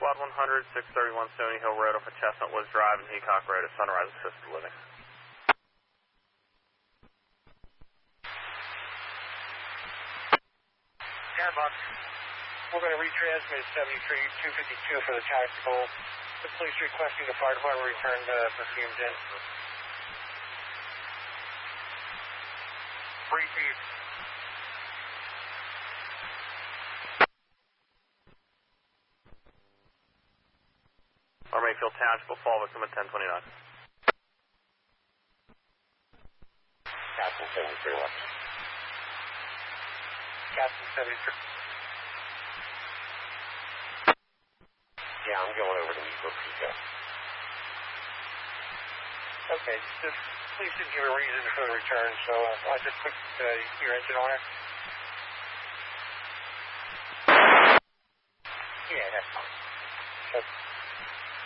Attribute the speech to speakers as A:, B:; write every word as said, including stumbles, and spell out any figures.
A: Squad one hundred, six thirty-one Stony Hill Road off of Chestnut Woods Drive and Heacock Road at Sunrise Assisted Living.
B: Airbox, we're going to retransmit seventy-three two fifty-two for the tactical. The police requesting the fire department return the perfumes in. Brief you.
A: Or Mayfield Tactical, fall victim at ten twenty-nine.
B: Captain seventy-three one. Captain seventy-three. Yeah, I'm going over to Eagle Pico. Okay, the police didn't give a reason for the return, so uh, I just put uh, your engine on it. Yeah, that's fine. That's